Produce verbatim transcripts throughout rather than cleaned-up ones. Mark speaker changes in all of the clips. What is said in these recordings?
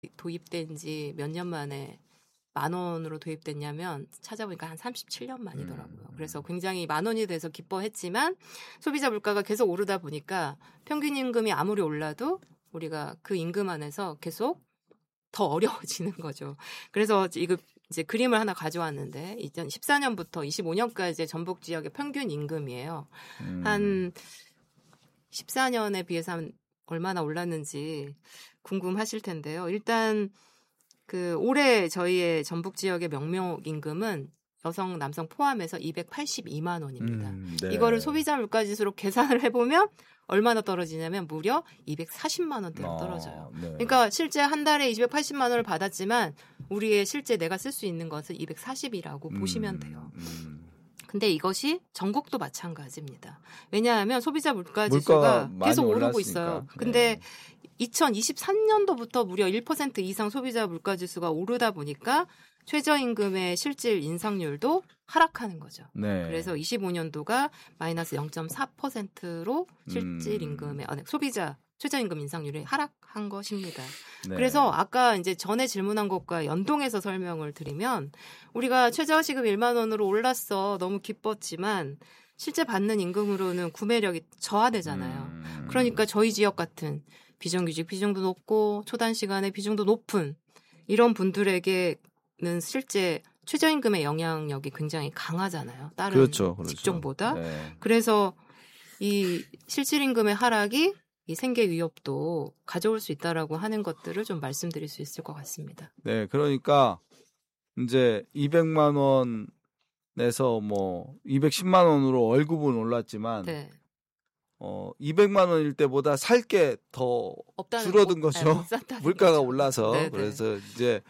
Speaker 1: 도입된 지 몇 년 만에 만 원으로 도입됐냐면 찾아보니까 한 삼십칠 년 만이더라고요.
Speaker 2: 음.
Speaker 1: 그래서 굉장히 만 원이 돼서 기뻐했지만 소비자 물가가 계속 오르다 보니까 평균 임금이 아무리 올라도 우리가 그 임금 안에서 계속 더 어려워지는 거죠. 그래서 이거 이제 그림을 하나 가져왔는데 이천십사 년부터 이십오 년까지 전북 지역의 평균 임금이에요.
Speaker 2: 음.
Speaker 1: 한 십사 년에 비해서 한 얼마나 올랐는지 궁금하실 텐데요. 일단 그 올해 저희의 전북 지역의 명목 임금은 여성, 남성 포함해서 이백팔십이만 원입니다. 음, 네. 이거를 소비자 물가지수로 계산을 해보면 얼마나 떨어지냐면 무려 이백사십만 원대로 떨어져요. 아, 네. 그러니까 실제 한 달에 이백팔십만 원을 받았지만 우리의 실제 내가 쓸 수 있는 것은 이백사십이라고 음, 보시면 돼요. 음. 근데 이것이 전국도 마찬가지입니다. 왜냐하면 소비자 물가지수가 계속 오르고 있어요. 근데 네. 이천이십삼 년도부터 무려 일 퍼센트 이상 소비자 물가지수가 오르다 보니까 최저임금의 실질 인상률도 하락하는 거죠. 네. 그래서 이십오 년도가 마이너스 영 점 사 퍼센트로 실질 임금의 음. 아, 네, 소비자 최저임금 인상률이 하락한 것입니다. 네. 그래서 아까 이제 전에 질문한 것과 연동해서 설명을 드리면 우리가 최저시급 일만 원으로 올랐어 너무 기뻤지만 실제 받는 임금으로는 구매력이 저하되잖아요. 음. 그러니까 저희 지역 같은 비정규직 비중도 높고 초단시간의 비중도 높은 이런 분들에게는 실제 최저임금의 영향력이 굉장히 강하잖아요. 다른
Speaker 2: 그렇죠, 그렇죠.
Speaker 1: 직종보다.
Speaker 2: 네.
Speaker 1: 그래서 이 실질임금의 하락이 이 생계 위협도 가져올 수 있다라고 하는 것들을 좀 말씀드릴 수 있을 것 같습니다.
Speaker 2: 네, 그러니까 이제 이백만 원에서 뭐 이백십만 원으로 월급은 올랐지만 네. 어 이백만 원일 때보다 살 게 더 줄어든 못, 거죠. 네, 물가가 거죠. 올라서. 네네. 그래서 이제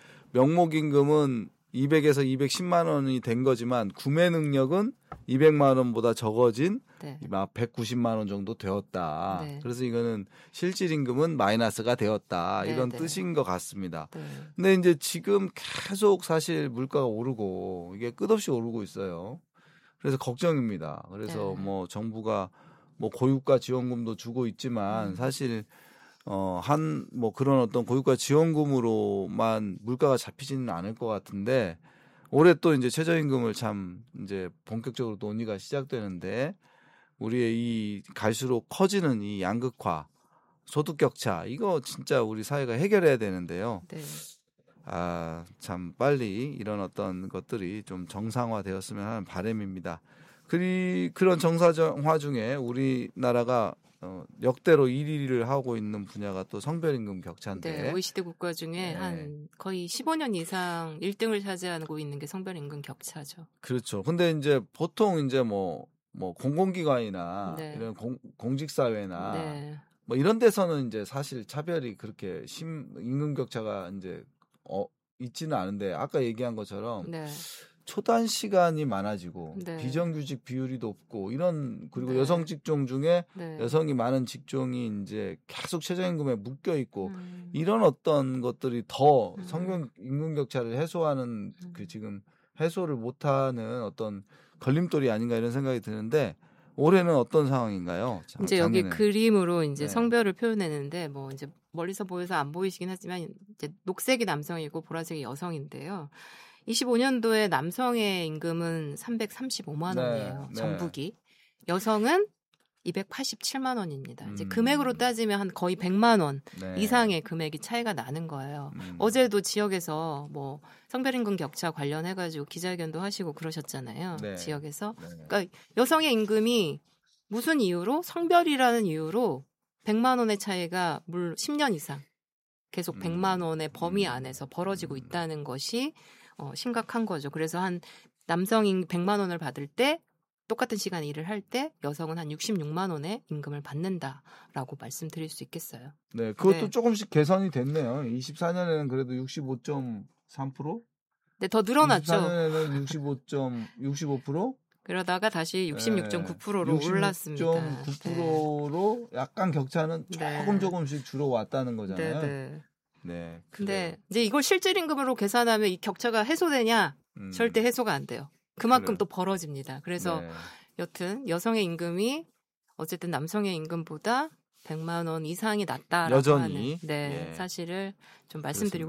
Speaker 2: 명목임금은 이백에서 이백십만 원이 된 거지만 구매 능력은 이백만 원보다 적어진 네. 백구십만 원 정도 되었다. 네. 그래서 이거는 실질임금은 마이너스가 되었다. 이런 네네. 뜻인 것 같습니다. 네. 근데 이제 지금 계속 사실 물가가 오르고 이게 끝없이 오르고 있어요. 그래서 걱정입니다. 그래서 네. 뭐 정부가 뭐 고유가 지원금도 주고 있지만 음. 사실 어, 한 뭐 그런 어떤 고유가 지원금으로만 물가가 잡히지는 않을 것 같은데 올해 또 이제 최저임금을 참 이제 본격적으로 논의가 시작되는데 우리의 이 갈수록 커지는 이 양극화, 소득 격차 이거 진짜 우리 사회가 해결해야 되는데요.
Speaker 1: 네.
Speaker 2: 아, 참 빨리 이런 어떤 것들이 좀 정상화되었으면 하는 바람입니다. 그리 그런 정상화 중에 우리나라가 어, 역대로 일 위를 하고 있는 분야가 또 성별임금 격차인데.
Speaker 1: 네, 오이시디 국가 중에 네. 한 거의 십오 년 이상 일 등을 차지하고 있는 게 성별임금 격차죠.
Speaker 2: 그렇죠. 근데 이제 보통 이제 뭐, 뭐 공공기관이나 네. 이런 공, 공직사회나 네. 뭐 이런 데서는 이제 사실 차별이 그렇게 심, 임금 격차가 이제 어, 있지는 않은데 아까 얘기한 것처럼 네. 초단 시간이 많아지고 네. 비정규직 비율이 높고 이런 그리고 네. 여성 직종 중에 네. 여성이 많은 직종이 이제 계속 최저임금에 묶여 있고 음. 이런 어떤 것들이 더 음. 성경 임금 격차를 해소하는 음. 그 지금 해소를 못하는 어떤 걸림돌이 아닌가 이런 생각이 드는데 올해는 어떤 상황인가요? 자,
Speaker 1: 이제
Speaker 2: 작년에.
Speaker 1: 여기 그림으로 이제 네. 성별을 표현했는데 뭐 이제 멀리서 보여서 안 보이시긴 하지만 이제 녹색이 남성이고 보라색이 여성인데요. 이십오 년도에 남성의 임금은 삼백삼십오만 원이에요. 네, 전북이. 네. 여성은 이백팔십칠만 원입니다. 음. 이제 금액으로 따지면 한 거의 백만 원 네. 이상의 금액이 차이가 나는 거예요. 음. 어제도 지역에서 뭐 성별임금 격차 관련해가지고 기자회견도 하시고 그러셨잖아요. 네. 지역에서. 네. 그러니까 여성의 임금이 무슨 이유로 성별이라는 이유로 백만 원의 차이가 물 십 년 이상 계속 백만 원의 범위 안에서 벌어지고 있다는 것이 어, 심각한 거죠. 그래서 한 남성이 백만 원을 받을 때 똑같은 시간 일을 할 때 여성은 한 육십육만 원의 임금을 받는다라고 말씀드릴 수 있겠어요.
Speaker 2: 네, 그것도 네. 조금씩 개선이 됐네요. 이십사 년에는 그래도 육십오 점 삼 퍼센트?
Speaker 1: 네, 더 늘어났죠.
Speaker 2: 이십사 년에는 육십오 점 육십오 퍼센트?
Speaker 1: 그러다가 다시 육십육 점 구 퍼센트로 네, 올랐습니다.
Speaker 2: 육십육 점 구 퍼센트로 네. 약간 격차는 조금 네. 조금씩 줄어왔다는 거잖아요. 네, 네.
Speaker 1: 네. 근데 그래요. 이제 이걸 실질임금으로 계산하면 이 격차가 해소되냐? 음. 절대 해소가 안 돼요. 그만큼 그래요. 또 벌어집니다. 그래서 네. 여튼 여성의 임금이 어쨌든 남성의 임금보다 백만 원 이상이 낮다라고
Speaker 2: 여전히.
Speaker 1: 하는 네,
Speaker 2: 예.
Speaker 1: 사실을 좀 말씀드리고